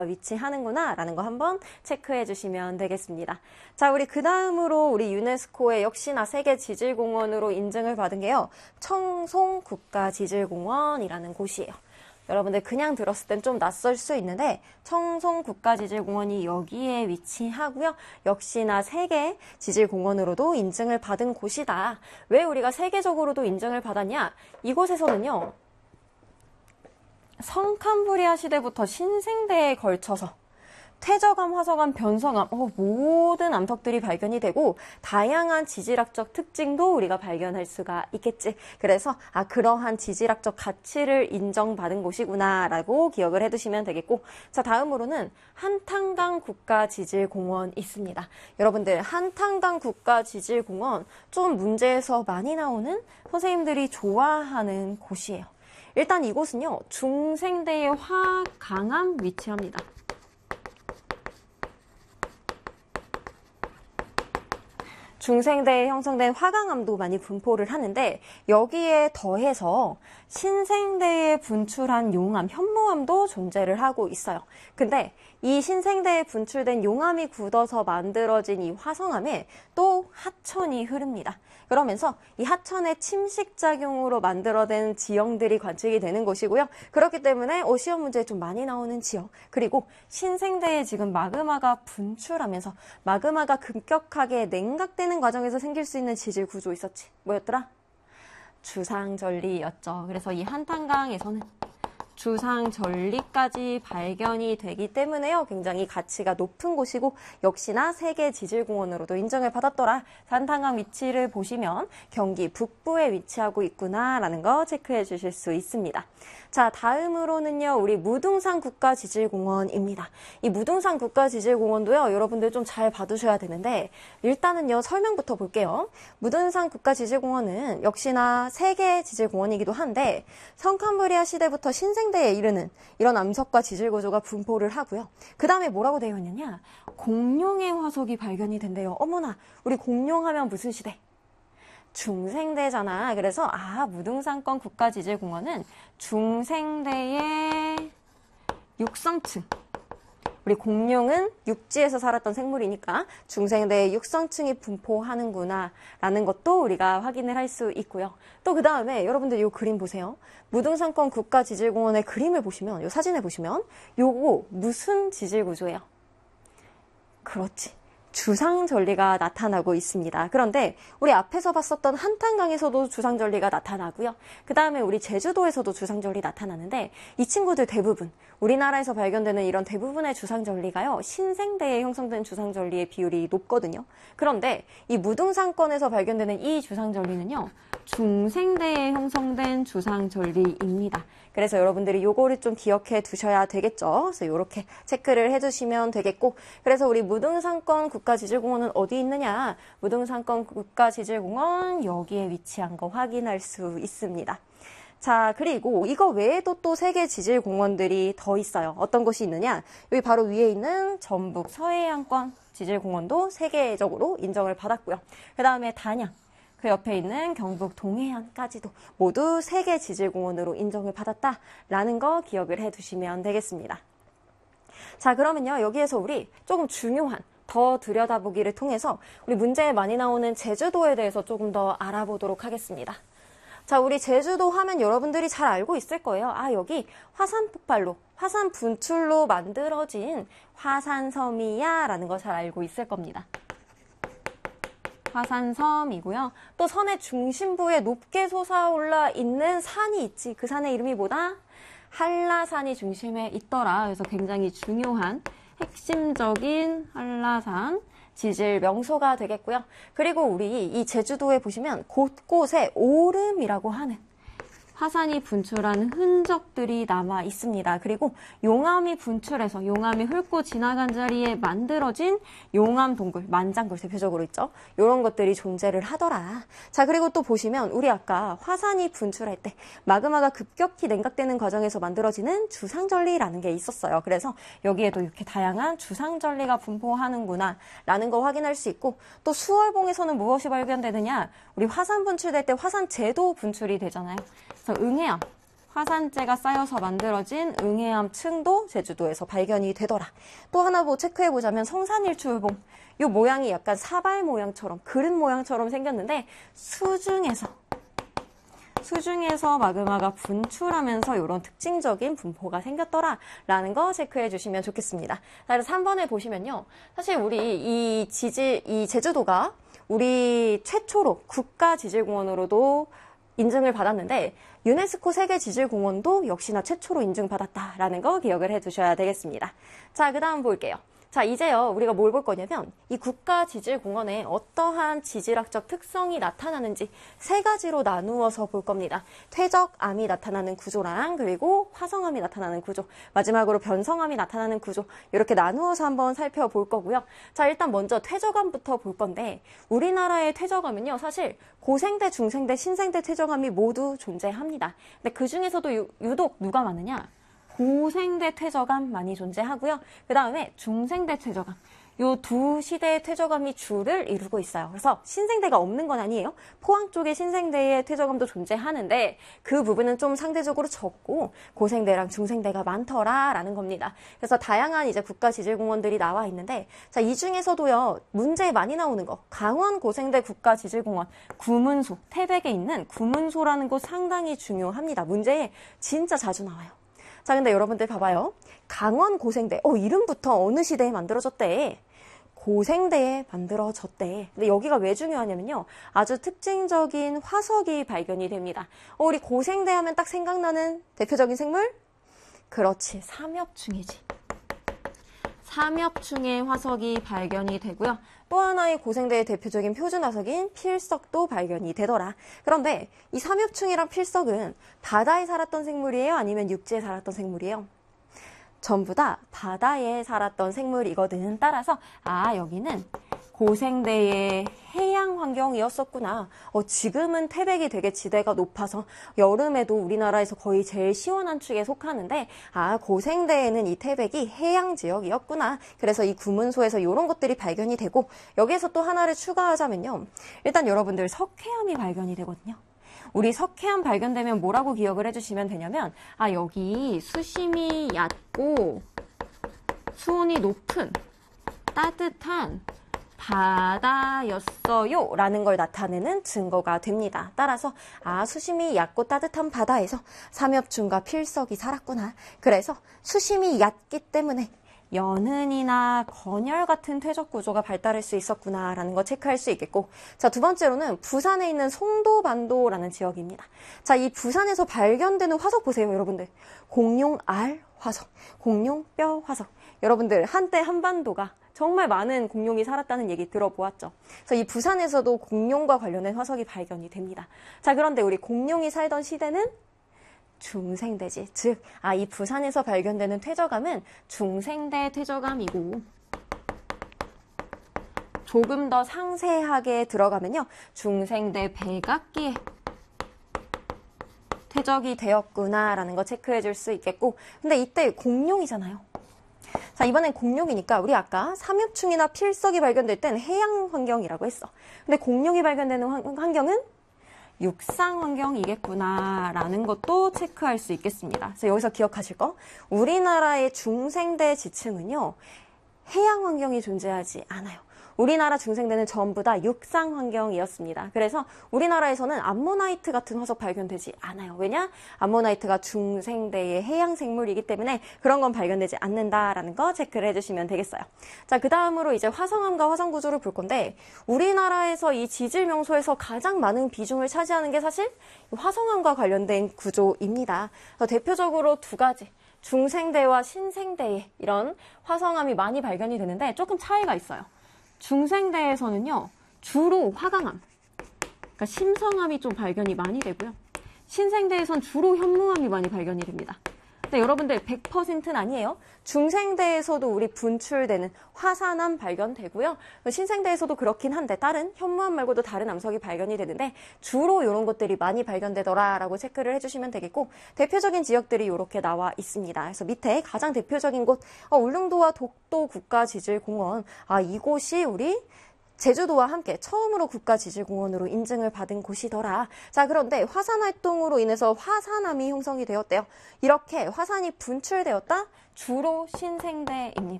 위치하는구나 라는 거 한번 체크해 주시면 되겠습니다. 자, 우리 그 다음으로 우리 유네스코의 역시나 세계지질공원으로 인증을 받은 게요. 청송국가지질공원이라는 곳이에요. 여러분들 그냥 들었을 땐 좀 낯설 수 있는데 청송국가지질공원이 여기에 위치하고요. 역시나 세계지질공원으로도 인증을 받은 곳이다. 왜 우리가 세계적으로도 인증을 받았냐? 이곳에서는요. 성캄브리아 시대부터 신생대에 걸쳐서 퇴적암, 화석암, 변성암 모든 암석들이 발견이 되고 다양한 지질학적 특징도 우리가 발견할 수가 있겠지. 그래서 그러한 지질학적 가치를 인정받은 곳이구나 라고 기억을 해두시면 되겠고, 자, 다음으로는 한탄강 국가지질공원 있습니다. 여러분들 한탄강 국가지질공원 좀 문제에서 많이 나오는 선생님들이 좋아하는 곳이에요. 일단 이곳은요, 중생대의 화강암 위치합니다. 중생대에 형성된 화강암도 많이 분포를 하는데 여기에 더해서 신생대에 분출한 용암, 현무암도 존재를 하고 있어요. 근데 이 신생대에 분출된 용암이 굳어서 만들어진 이 화성암에 또 하천이 흐릅니다. 그러면서 이 하천의 침식작용으로 만들어낸 지형들이 관측이 되는 곳이고요. 그렇기 때문에 시험 문제에 좀 많이 나오는 지형, 그리고 신생대에 지금 마그마가 분출하면서 마그마가 급격하게 냉각되는 과정에서 생길 수 있는 지질 구조 있었지. 뭐였더라? 주상절리였죠. 그래서 이 한탄강에서는 주상절리까지 발견이 되기 때문에요. 굉장히 가치가 높은 곳이고 역시나 세계지질공원으로도 인정을 받았더라. 한탄강 위치를 보시면 경기 북부에 위치하고 있구나라는 거 체크해 주실 수 있습니다. 자, 다음으로는요. 우리 무등산 국가지질공원입니다. 이 무등산 국가지질공원도요. 여러분들 좀 잘 봐두셔야 되는데 일단은요. 설명부터 볼게요. 무등산 국가지질공원은 역시나 세계지질공원이기도 한데 성캄브리아 시대부터 신생대에 이르는 이런 암석과 지질구조가 분포를 하고요. 그 다음에 뭐라고 되어 있느냐? 공룡의 화석이 발견이 된대요. 어머나, 우리 공룡하면 무슨 시대? 중생대잖아. 그래서 무등산권 국가지질공원은 중생대의 육성층. 우리 공룡은 육지에서 살았던 생물이니까 중생대의 육성층이 분포하는구나 라는 것도 우리가 확인을 할 수 있고요. 또 그 다음에 여러분들 이 그림 보세요. 무등산권 국가지질공원의 그림을 보시면, 이 사진을 보시면 요거 무슨 지질구조예요? 그렇지. 주상절리가 나타나고 있습니다. 그런데 우리 앞에서 봤었던 한탄강에서도 주상절리가 나타나고요. 그 다음에 우리 제주도에서도 주상절리 나타나는데 이 친구들 대부분 우리나라에서 발견되는 이런 대부분의 주상절리가요. 신생대에 형성된 주상절리의 비율이 높거든요. 그런데 이 무등산권에서 발견되는 이 주상절리는요. 중생대에 형성된 주상절리입니다. 그래서 여러분들이 요거를 좀 기억해 두셔야 되겠죠. 그래서 요렇게 체크를 해주시면 되겠고, 그래서 우리 무등산권 국가지질공원은 어디 있느냐? 무등산권 국가지질공원 여기에 위치한 거 확인할 수 있습니다. 자, 그리고 이거 외에도 또 세계지질공원들이 더 있어요. 어떤 곳이 있느냐? 여기 바로 위에 있는 전북 서해안권 지질공원도 세계적으로 인정을 받았고요. 그 다음에 단양, 그 옆에 있는 경북 동해안까지도 모두 세계지질공원으로 인정을 받았다라는 거 기억을 해두시면 되겠습니다. 자, 그러면요. 여기에서 우리 조금 중요한 더 들여다보기를 통해서 우리 문제에 많이 나오는 제주도에 대해서 조금 더 알아보도록 하겠습니다. 자, 우리 제주도 하면 여러분들이 잘 알고 있을 거예요. 여기 화산 폭발로, 화산 분출로 만들어진 화산섬이야 라는 거 잘 알고 있을 겁니다. 화산섬이고요. 또 섬의 중심부에 높게 솟아올라 있는 산이 있지. 그 산의 이름이 뭐다? 한라산이 중심에 있더라. 그래서 굉장히 중요한 핵심적인 한라산 지질 명소가 되겠고요. 그리고 우리 이 제주도에 보시면 곳곳에 오름이라고 하는 화산이 분출한 흔적들이 남아 있습니다. 그리고 용암이 분출해서 용암이 훑고 지나간 자리에 만들어진 용암 동굴, 만장굴 대표적으로 있죠. 이런 것들이 존재를 하더라. 자, 그리고 또 보시면 우리 아까 화산이 분출할 때 마그마가 급격히 냉각되는 과정에서 만들어지는 주상절리라는 게 있었어요. 그래서 여기에도 이렇게 다양한 주상절리가 분포하는구나 라는 거 확인할 수 있고, 또 수월봉에서는 무엇이 발견되느냐? 우리 화산 분출될 때 화산재도 분출이 되잖아요. 그래서 응해암, 화산재가 쌓여서 만들어진 응해암층도 제주도에서 발견이 되더라. 또 하나 체크해보자면 성산일출봉. 이 모양이 약간 사발 모양처럼, 그릇 모양처럼 생겼는데 수중에서 마그마가 분출하면서 이런 특징적인 분포가 생겼더라라는 거 체크해 주시면 좋겠습니다. 자, 그래서 3번에 보시면요. 사실 우리 이 제주도가 우리 최초로 국가지질공원으로도 인증을 받았는데 유네스코 세계지질공원도 역시나 최초로 인증받았다라는 거 기억을 해두셔야 되겠습니다. 자, 그 다음 볼게요. 자, 이제요, 우리가 뭘 볼 거냐면, 이 국가지질공원에 어떠한 지질학적 특성이 나타나는지 3가지로 나누어서 볼 겁니다. 퇴적암이 나타나는 구조랑, 그리고 화성암이 나타나는 구조, 마지막으로 변성암이 나타나는 구조, 이렇게 나누어서 한번 살펴볼 거고요. 자, 일단 먼저 퇴적암부터 볼 건데, 우리나라의 퇴적암은요, 사실 고생대, 중생대, 신생대 퇴적암이 모두 존재합니다. 근데 그 중에서도 유독 누가 많으냐? 고생대 퇴적암 많이 존재하고요. 그 다음에 중생대 퇴적암. 요 두 시대의 퇴적암이 주를 이루고 있어요. 그래서 신생대가 없는 건 아니에요. 포항 쪽에 신생대의 퇴적암도 존재하는데 그 부분은 좀 상대적으로 적고 고생대랑 중생대가 많더라라는 겁니다. 그래서 다양한 이제 국가지질공원들이 나와 있는데 자, 이 중에서도요. 문제에 많이 나오는 거. 강원 고생대 국가지질공원 구문소, 태백에 있는 구문소라는 곳 상당히 중요합니다. 문제에 진짜 자주 나와요. 자, 근데 여러분들 봐봐요. 강원 고생대. 이름부터 어느 시대에 만들어졌대? 고생대에 만들어졌대. 근데 여기가 왜 중요하냐면요. 아주 특징적인 화석이 발견이 됩니다. 우리 고생대 하면 딱 생각나는 대표적인 생물? 그렇지. 삼엽충이지. 삼엽충의 화석이 발견이 되고요. 또 하나의 고생대의 대표적인 표준 화석인 필석도 발견이 되더라. 그런데 이 삼엽충이랑 필석은 바다에 살았던 생물이에요? 아니면 육지에 살았던 생물이에요? 전부 다 바다에 살았던 생물이거든. 따라서 여기는 고생대의 해양 환경이었었구나. 지금은 태백이 되게 지대가 높아서 여름에도 우리나라에서 거의 제일 시원한 축에 속하는데 고생대에는 이 태백이 해양 지역이었구나. 그래서 이 구문소에서 이런 것들이 발견이 되고 여기에서 또 하나를 추가하자면요. 일단 여러분들 석회암이 발견이 되거든요. 우리 석회암 발견되면 뭐라고 기억을 해주시면 되냐면 여기 수심이 얕고 수온이 높은 따뜻한 바다였어요 라는 걸 나타내는 증거가 됩니다. 따라서 수심이 얕고 따뜻한 바다에서 삼엽충과 필석이 살았구나. 그래서 수심이 얕기 때문에 연흔이나 건열 같은 퇴적 구조가 발달할 수 있었구나라는 거 체크할 수 있겠고 자, 두 번째로는 부산에 있는 송도반도라는 지역입니다. 자, 이 부산에서 발견되는 화석 보세요, 여러분들. 공룡알 화석, 공룡뼈 화석. 여러분들 한때 한반도가 정말 많은 공룡이 살았다는 얘기 들어보았죠. 그래서 이 부산에서도 공룡과 관련된 화석이 발견이 됩니다. 자, 그런데 우리 공룡이 살던 시대는 중생대지. 즉, 이 부산에서 발견되는 퇴적암은 중생대 퇴적암이고 조금 더 상세하게 들어가면요. 중생대 백악기에 퇴적이 되었구나라는 거 체크해 줄 수 있겠고 근데 이때 공룡이잖아요. 자, 이번엔 공룡이니까 우리 아까 삼엽충이나 필석이 발견될 땐 해양 환경이라고 했어. 근데 공룡이 발견되는 환경은 육상 환경이겠구나라는 것도 체크할 수 있겠습니다. 그래서 여기서 기억하실 거. 우리나라의 중생대 지층은요. 해양 환경이 존재하지 않아요. 우리나라 중생대는 전부 다 육상 환경이었습니다. 그래서 우리나라에서는 암모나이트 같은 화석 발견되지 않아요. 왜냐? 암모나이트가 중생대의 해양 생물이기 때문에 그런 건 발견되지 않는다라는 거 체크를 해주시면 되겠어요. 자, 그 다음으로 이제 화성암과 화성 구조를 볼 건데 우리나라에서 이 지질 명소에서 가장 많은 비중을 차지하는 게 사실 화성암과 관련된 구조입니다. 대표적으로 두 가지. 중생대와 신생대에 이런 화성암이 많이 발견이 되는데 조금 차이가 있어요. 중생대에서는요, 주로 화강암, 그러니까 심성암이 좀 발견이 많이 되고요. 신생대에선 주로 현무암이 많이 발견이 됩니다. 근데 여러분들 100%는 아니에요. 중생대에서도 우리 분출되는 화산암 발견되고요. 신생대에서도 그렇긴 한데 다른 현무암 말고도 다른 암석이 발견이 되는데 주로 이런 것들이 많이 발견되더라라고 체크를 해주시면 되겠고 대표적인 지역들이 이렇게 나와 있습니다. 그래서 밑에 가장 대표적인 곳 울릉도와 독도 국가지질공원 이곳이 우리 제주도와 함께 처음으로 국가지질공원으로 인증을 받은 곳이더라. 자, 그런데 화산 활동으로 인해서 화산암이 형성이 되었대요. 이렇게 화산이 분출되었다? 주로 신생대입니다.